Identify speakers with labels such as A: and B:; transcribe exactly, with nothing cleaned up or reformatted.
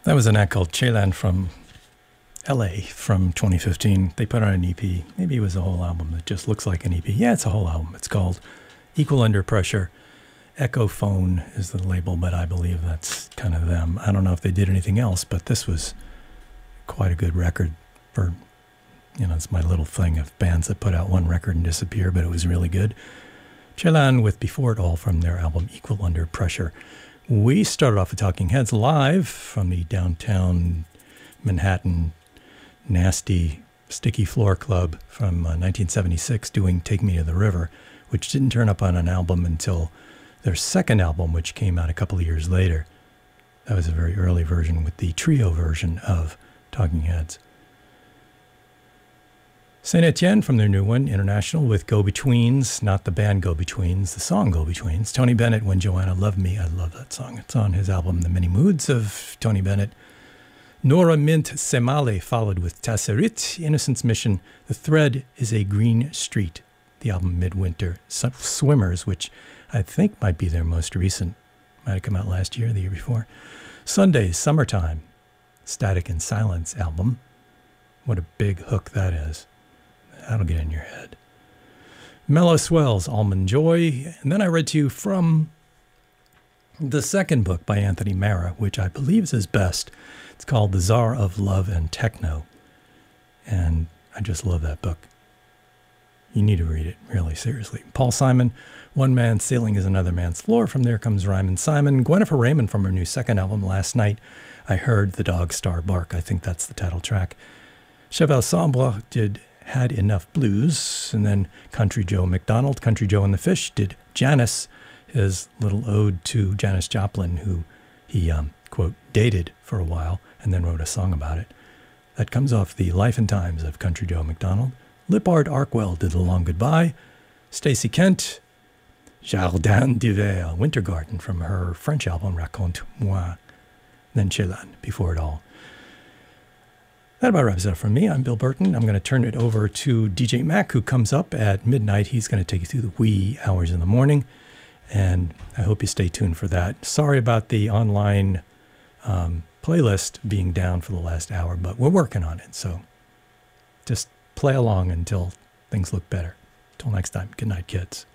A: That was an act called Chelan from L A from twenty fifteen. They put out an E P. Maybe it was a whole album that just looks like an E P. Yeah, it's a whole album. It's called Equal Under Pressure. Echophone is the label, but I believe that's kind of them. I don't know if they did anything else, but this was quite a good record for, you know, it's my little thing of bands that put out one record and disappear, but it was really good. Chelan with Before It All from their album Equal Under Pressure. We started off with Talking Heads live from the downtown Manhattan nasty Sticky Floor Club from uh, nineteen seventy-six doing Take Me to the River, which didn't turn up on an album until their second album, which came out a couple of years later. That was a very early version with the trio version of Talking Heads. Saint Etienne from their new one, International, with Go-Betweens, not the band Go-Betweens, the song Go-Betweens. Tony Bennett, When Joanna Loved Me. I love that song. It's on his album, The Many Moods of Tony Bennett. Nora Mint Semale followed with Tasserit, Innocence Mission. The Thread is a Green Street, the album Midwinter Swimmers, which I think might be their most recent. Might have come out last year, the year before. Sundays, Summertime, Static and Silence album. What a big hook that is. That'll get in your head. Mellow Swells, Almond Joy. And then I read to you from the second book by Anthony Marra, which I believe is his best. It's called The Tsar of Love and Techno. And I just love that book. You need to read it, really, seriously. Paul Simon, One Man's Sailing is Another Man's Floor. From There Comes Ryman Simon. Gwennifer Raymond from her new second album, Last Night I Heard the Dog Star Bark. I think that's the title track. Cheval Sombre did Had Enough Blues. And then Country Joe McDonald, Country Joe and the Fish, did Janis, his little ode to Janis Joplin, who he, um, quote, dated for a while and then wrote a song about it. That comes off the Life and Times of Country Joe McDonald. Lippard Arkwell did The Long Goodbye. Stacey Kent, Jardin d'Hiver, Winter Garden from her French album Raconte-moi. Then Chelan, Before It All. That about wraps it up from me. I'm Bill Burton. I'm going to turn it over to D J Mac, who comes up at midnight. He's going to take you through the wee hours in the morning, and I hope you stay tuned for that. Sorry about the online um, playlist being down for the last hour, but we're working on it, so just play along until things look better. Till next time, good night, kids.